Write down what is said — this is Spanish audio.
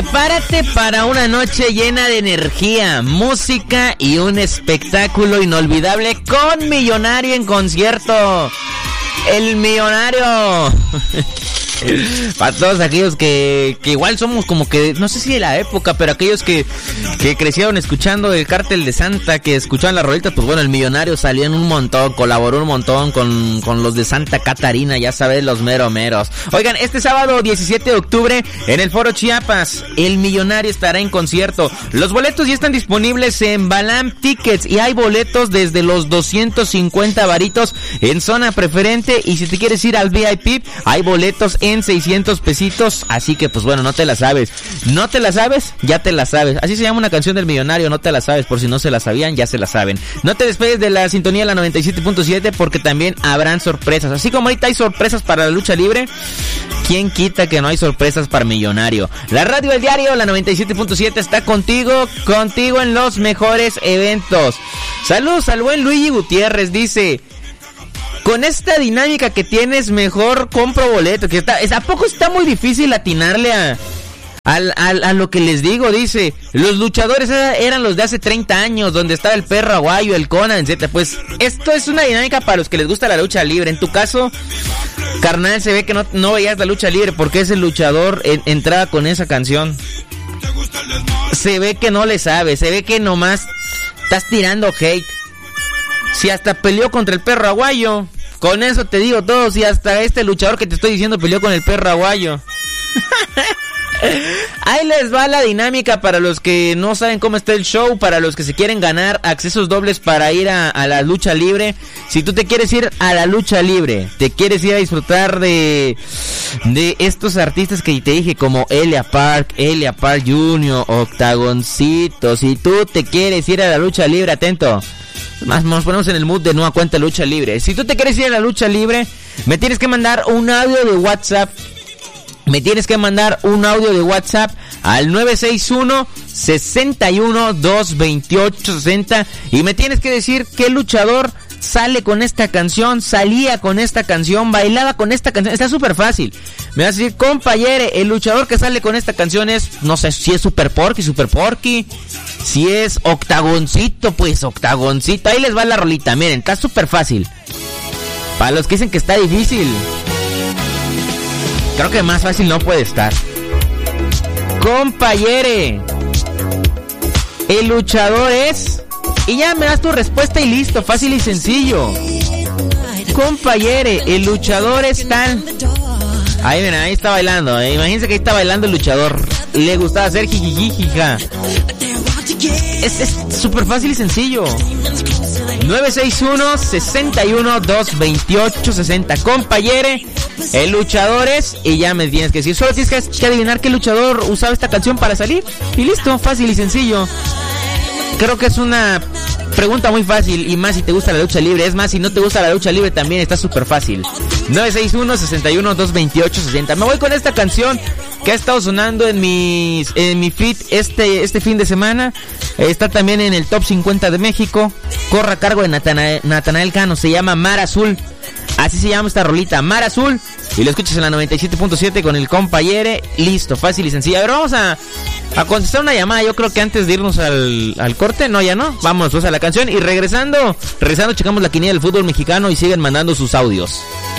Prepárate para una noche llena de energía, música y un espectáculo inolvidable con Millonario en concierto. El Millonario. Para todos aquellos que igual somos como que, no sé si de la época, pero aquellos que crecieron escuchando el Cártel de Santa, que escuchaban las rolitas, pues bueno, el Millonario salió en un montón, colaboró un montón con los de Santa Catarina, ya sabes, los meros. Oigan, este sábado 17 de octubre en el Foro Chiapas, el Millonario estará en concierto. Los boletos ya están disponibles en Balam Tickets y hay boletos desde los 250 varitos en zona preferente, y si te quieres ir al VIP, hay boletos en 600 pesitos, así que pues bueno, no te la sabes. ¿No te la sabes? Ya te la sabes. Así se llama una canción del Millonario, no te la sabes, por si no se la sabían, ya se la saben. No te despegues de la sintonía de la 97.7 porque también habrán sorpresas. Así como ahorita hay sorpresas para la lucha libre, ¿quién quita que no hay sorpresas para Millonario? La radio del diario, la 97.7 está contigo en los mejores eventos. Saludos al buen Luigi Gutiérrez, dice: con esta dinámica que tienes, mejor compro boleto. ¿A poco está muy difícil atinarle a lo que les digo? Dice, los luchadores eran los de hace 30 años, donde estaba el Perro Aguayo, el Conan, etc. Pues esto es una dinámica para los que les gusta la lucha libre. En tu caso, carnal, se ve que no veías la lucha libre porque ese luchador entraba con esa canción. Se ve que no le sabes, se ve que nomás estás tirando hate. Si hasta peleó contra el Perro Aguayo, con eso te digo todo. Si hasta este luchador que te estoy diciendo peleó con el Perro Aguayo. Ahí les va la dinámica para los que no saben cómo está el show, para los que se quieren ganar accesos dobles para ir a la lucha libre. Si tú te quieres ir a la lucha libre, te quieres ir a disfrutar de estos artistas que te dije, como Elia Park Jr., Octagoncito. Si tú te quieres ir a la lucha libre, atento, nos ponemos en el mood de nueva cuenta lucha libre. Si tú te quieres ir a la lucha libre, me tienes que mandar un audio de WhatsApp. Al 961-61-228-60 y me tienes que decir qué luchador sale con esta canción, salía con esta canción, bailaba con esta canción. Está súper fácil. Me vas a decir, compañere, el luchador que sale con esta canción es, no sé, si es Super Porky. Si es Octagoncito, pues Octagoncito. Ahí les va la rolita, miren, está súper fácil. Para los que dicen que está difícil, creo que más fácil no puede estar. Compañere, el luchador es... Y ya me das tu respuesta y listo, fácil y sencillo. Compañere, el luchador es tal... Ahí ven, ahí está bailando. Imagínense que ahí está bailando el luchador. Le gustaba hacer jijijija. Es súper fácil y sencillo. 961-61-228-60. Compañere, el luchador es... Y ya me tienes que decir, solo tienes que adivinar qué luchador usaba esta canción para salir. Y listo, fácil y sencillo. Creo que es una pregunta muy fácil, y más si te gusta la lucha libre. Es más, si no te gusta la lucha libre también está súper fácil. 961-61-228-60. Me voy con esta canción que ha estado sonando en mi feed este fin de semana. Está también en el Top 50 de México. Corre a cargo de Natanael Cano. Se llama Mar Azul. Así se llama esta rolita, Mar Azul. Y lo escuchas en la 97.7 con el compañere. Listo, fácil y sencillo. A ver, vamos a contestar una llamada. Yo creo que antes de irnos al corte. No, ya no. Vamos pues a la canción. Y regresando checamos la quiniela del fútbol mexicano y siguen mandando sus audios.